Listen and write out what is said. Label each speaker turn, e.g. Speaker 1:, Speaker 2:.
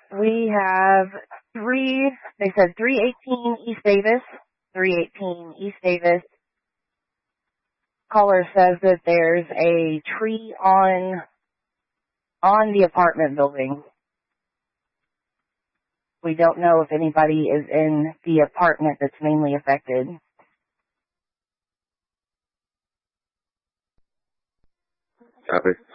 Speaker 1: We have they said 318 East Davis, 318 East Davis. Caller says that there's a tree on the apartment building. We don't know if anybody is in the apartment that's mainly affected.
Speaker 2: Copy.